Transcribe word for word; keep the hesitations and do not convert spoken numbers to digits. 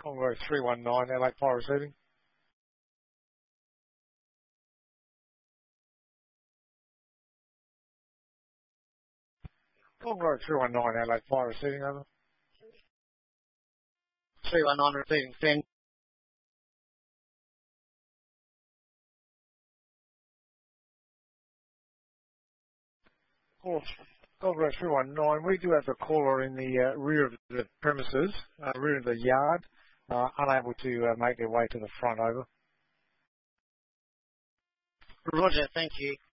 Congo three one nine, Adelaide Fire receiving. Congo three one nine, Adelaide Fire receiving, over. three one nine receiving, send. Congo three one nine, we do have a caller in the uh, rear of the premises, uh, rear of the yard, uh, unable to uh, make their way to the front, over. Roger, thank you.